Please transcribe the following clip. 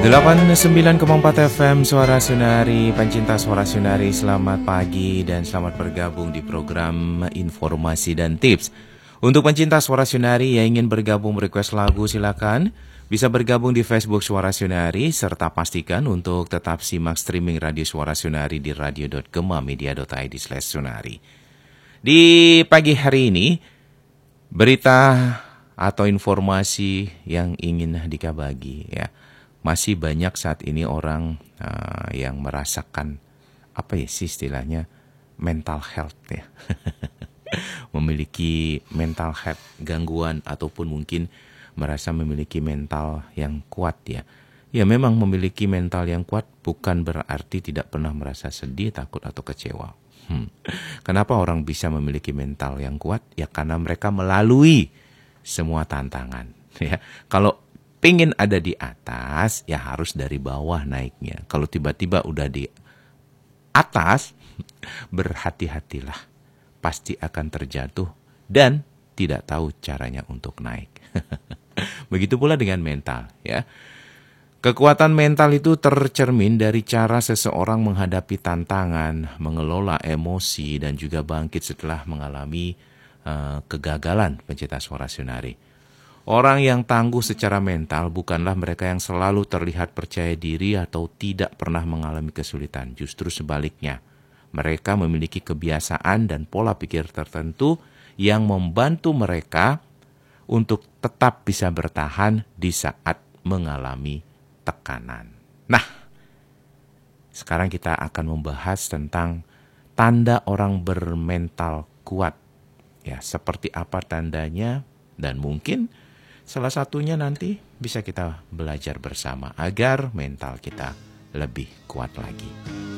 89,4 FM Suara Sunari, pencinta Suara Sunari, selamat pagi dan selamat bergabung di program Informasi dan Tips. Untuk pencinta Suara Sunari yang ingin bergabung request lagu, silakan bisa bergabung di Facebook Suara Sunari, serta pastikan untuk tetap simak streaming radio Suara Sunari di radio.gemamedia.id/sunari. Di pagi hari ini, berita atau informasi yang ingin Dika bagi ya. Masih banyak saat ini orang yang merasakan apa ya sih istilahnya mental health ya. Memiliki mental health gangguan ataupun mungkin merasa memiliki mental yang kuat ya. Ya memang memiliki mental yang kuat bukan berarti tidak pernah merasa sedih, takut atau kecewa. Kenapa orang bisa memiliki mental yang kuat? Ya karena mereka melalui semua tantangan ya. Kalau pengen ada di atas, ya harus dari bawah naiknya. Kalau tiba-tiba udah di atas, berhati-hatilah. Pasti akan terjatuh dan tidak tahu caranya untuk naik. Begitu pula dengan mental, ya. Kekuatan mental itu tercermin dari cara seseorang menghadapi tantangan, mengelola emosi, dan juga bangkit setelah mengalami kegagalan. Pencinta Suara Sunari. Orang yang tangguh secara mental bukanlah mereka yang selalu terlihat percaya diri atau tidak pernah mengalami kesulitan. Justru sebaliknya, mereka memiliki kebiasaan dan pola pikir tertentu yang membantu mereka untuk tetap bisa bertahan di saat mengalami tekanan. Nah, sekarang kita akan membahas tentang tanda orang bermental kuat. Ya, seperti apa tandanya dan mungkin salah satunya nanti bisa kita belajar bersama agar mental kita lebih kuat lagi.